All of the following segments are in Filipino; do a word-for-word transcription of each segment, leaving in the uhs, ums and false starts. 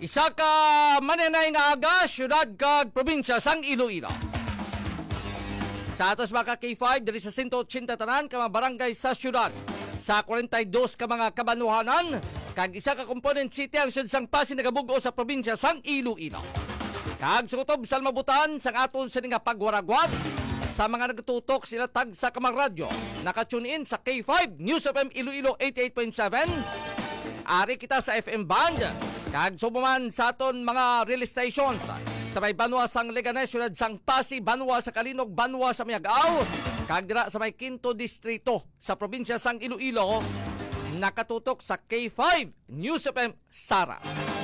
Isa ka mananay nga aga, syudad kag probinsya sang Iloilo. Sa atos mga K five, diri sa one eighty tanan ka mga barangay sa syudad. Sa forty-two ka mga kabanuhanan, kag isa ka component city ang syud sang Pasig nagabugo sa probinsya sang Iloilo. Kag sutob sa mabutan sang aton sa nga pagwaragwag sa mga nagtutok sila tag sa kamang radyo. Nakatune in sa K five News F M Iloilo eighty-eight point seven. Ari kita sa F M band. Kag subuman sa aton mga relay stations sa may Banwa sang Leganes, syudad sang Pasig, Banwa sa Kalinog, Banwa sa Miagao, kag dira sa may Quinto Distrito sa probinsya sang Iloilo, nakatutok sa K five News F M Sara.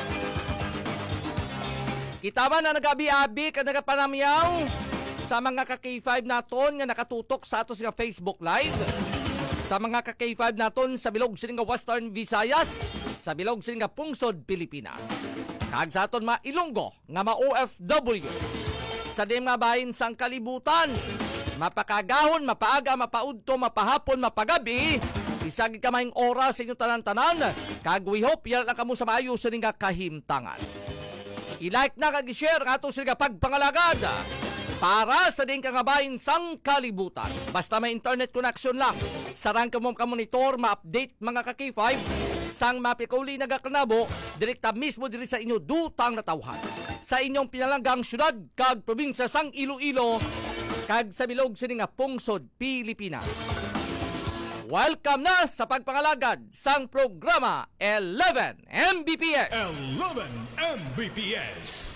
Kita man na nagabi-abi kag nagapanamyaw sa mga ka-K five naton nga nakatutok sa ato sa Facebook Live. Sa mga ka-K five naton sa bilog sining Western Visayas, sa bilog sining Pungsod, Pilipinas. Kag sa aton mga Ilonggo nga ma-O F W. Sa dim nga bahin sang kalibutan, mapakagahon, mapaaga, mapaudto, mapahapon, mapagabi, isagi kamayng oras sa inyo tanan-tanan, kag we hope yan lang kamo sa maayo sa nga kahimtangan. I-like na kag i-share nga ato sa pagpangalagad para sa din kangabahin sang kalibutan. Basta may internet connection lang. Sarang ka mo ka-monitor, ma-update mga ka-K five sang mapikauli nagakanabo, direkta mismo diri sa inyo dutang natawhan. Sa inyong pinalanggang syudad kag probinsya sang Iloilo, kag sa bilog sini nga Pungsod, Pilipinas. Welcome na sa pagpangalagad sang programa eleven M B P S. eleven M B P S.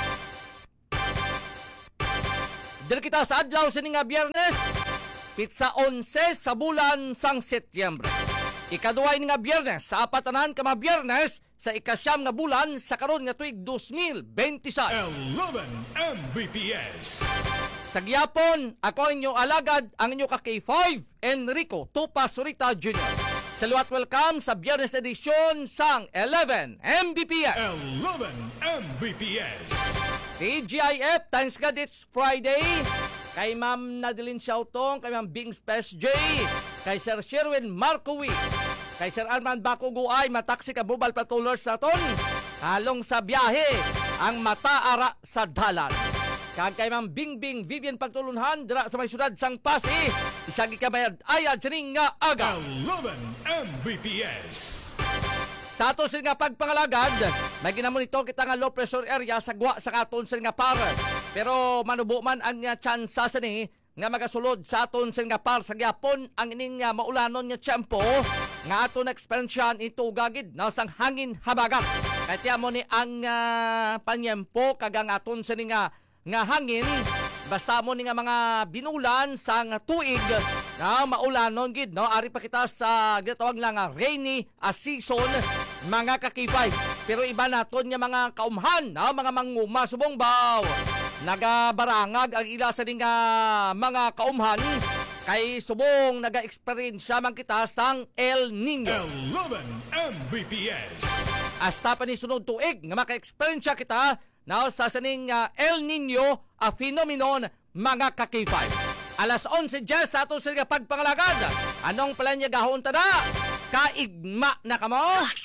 Diri kita sa adlaw sini nga Biyernes, pitsa onse sa bulan sang Setyembre. Ikaduhay nga Biyernes sa apatanan ka mga Biyernes sa ikasyam nga bulan sa karon nga tuig twenty twenty-six. eleven M B P S. Sa giyapon, ako inyong alagad, ang inyong ka-K five, Enrico Tupa Surita Junior Saluat welcome sa Biyernes edisyon sang eleven M B P S. eleven M B P S. T G I F, thanks God it's Friday. Kay Ma'am Nadilin Siautong, kay Ma'am Bing Spes J, kay Sir Sherwin Marcowi, kay Sir Arman Bakuguay, mataksi ka mobile patrollers naton, halong sa biyahe, ang mataara sa dalan. Kag kay Ma'am Bingbing Vivian Pagtulunhan, dira sa may syudad sang Pasig, isagi kabayad ayad sining nga aga. eleven M B P S. Sa aton sila nga pagpangalagad, may ginamonitor kita nga low pressure area sa gwa sa aton sila nga par. Pero manubo man ang nga tsansa sa ni nga magasulod sa aton sila nga par sa gyapon ang ining nga maulanon nga tiyempo nga aton ekspansyon ito gagid na sang hangin habagat. Kaya mo ni ang uh, panyempo kag ang aton sila nga nga hangin basta mo ni nga mga binulan sang tuig na maulanon gid no ari pa kita sa ginatawag lang nga rainy a season mga ka-K five. Pero iba naton nga mga kaumhan no mga manguma subong baw nagabarangag ang ila sa nga mga kaumhan kay subong naga-experience man kita sang El Nino. eleven M B P S. Hasta pa ni sunod tuig nga maka-experience kita now sa saning uh, El Nino a phenomenon mga ka-K five. Alas onse Jess sa ato sila pagpangalagad. Anong pala niya gahon tada? Kaigma na kamo?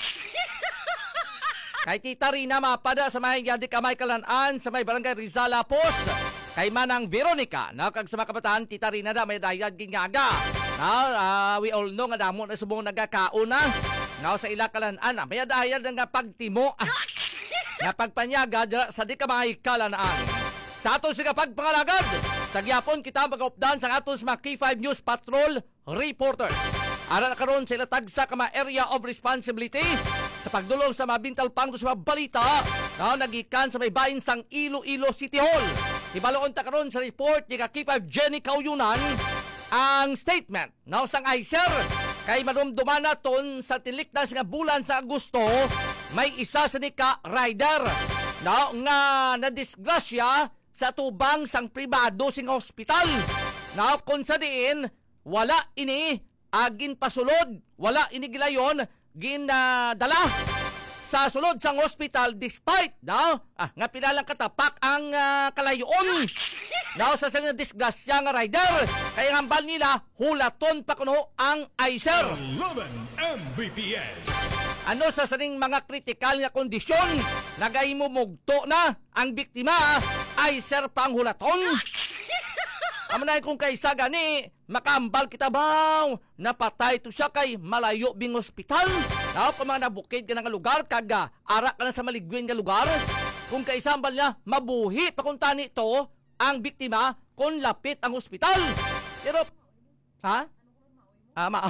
Kay Tita Rina mapada sa may yadi kamay kalanaan sa may barangay Rizal Post. Kay Manang Veronica na kag sa mga kabataan Tita Rina da may dayag gingaga. Now uh, we all know nga damo na subong nagakauna. Now sa ila kalanaan may dayag nga pagtimo. Nga pagpanyaga sa di kamay kalanaan. Sa aton sila pagpangalagad, sa gyapon kita mag-updan sa aton mga K five News Patrol Reporters. Ara na karon sila tagsa ka mga area of responsibility sa pagdulong sa mga bintal pangto sa mga balita na nagikan sa may bahin sang Iloilo City Hall. Ibaloon ta karon sa report ni K five Jenny Kauyunan ang statement na sang I C E R kay madumduman naton sa tilik na sa bulan sa Agosto may isa sa nika rider na nga nadisgrasya sa tubang sang pribado sing hospital na kung sa diin wala ini agin pasulod wala ini gilayon gin uh, dala sa sulod sang hospital despite na ah, nga pinalang katapak ang uh, kalayon na sa sang disgrasya nga rider kaya hambal nila hulaton pa kuno ang I C E R. eleven M B P S. Ano sa saning mga kritikal nga kondisyon nagahimo mugto na ang biktima ay sir panghulaton. Amo na kung kaysa gani makambal kita baw napatay to siya kay malayo bing ospital. Now, kung mga nabukid ka nga lugar kaga ara ka na sa maligwin nga lugar. Kung kaysa ambal niya mabuhi pakunta nito ang biktima kung lapit ang ospital. Pero ha? Ama.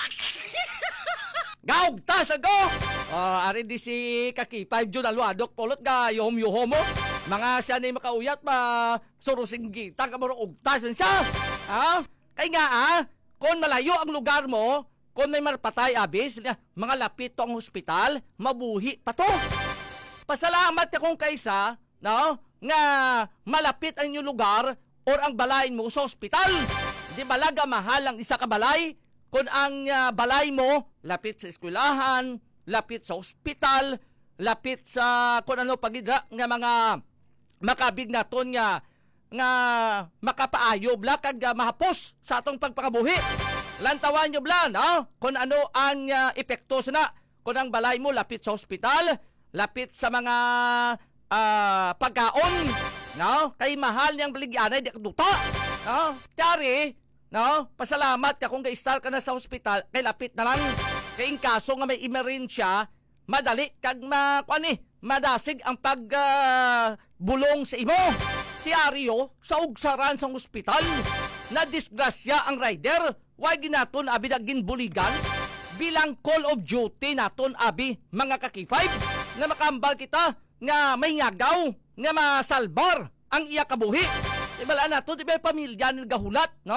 Gaog tas ako. Uh, ari di si Kaki five June alwadok polot ga yuhom-yuhom mo. Mga siya ni makauyat pa surusing gita ka mo ugtas siya. Ha? Kay nga ah, kung malayo ang lugar mo, kung may marpatay abis, mga lapit to ang hospital, mabuhi pa to. Pasalamat ka kung kaysa, no? Nga malapit ang inyong lugar or ang balayin mo sa ospital. Di balaga mahal ang isa ka balay? Kung ang uh, balay mo, lapit sa eskwelahan, lapit sa ospital, lapit sa kung ano pagidra nga mga makabig naton nga nga makapaayob la kag uh, mahapos sa atong pagpakabuhi. Lantawan nyo bla, no? Kung ano ang uh, epekto sana kung ang balay mo lapit sa ospital, lapit sa mga uh, pagkaon, no? Kay mahal niyang baligyanay di kaduta, no? Tiyari, no? Pasalamat ka kung ga-start ka na sa ospital, kay lapit na lang. Kay in kaso nga may emerensya, madali kag ma kuan eh, madasig ang pag uh, bulong sa imo. Tiyaryo sa ugsaran sa ospital na disgrasya ang rider, why ginaton abi na ginbuligan bilang call of duty naton abi mga Kaki five na makambal kita nga may ngagaw nga masalbar ang iya kabuhi. Ibala nato di ba pamilya nil gahulat, no?